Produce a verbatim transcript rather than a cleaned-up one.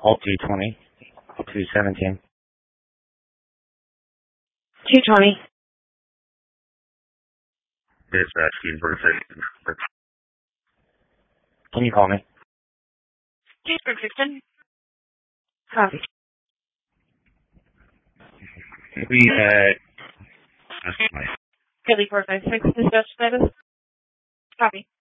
Alt two twenty, two seventeen. two twenty. Dispatch, Keys Burke. Can you call me? Keysburg sixteen. Copy. We had... That's nice. Philly four five six, dispatch status. Copy.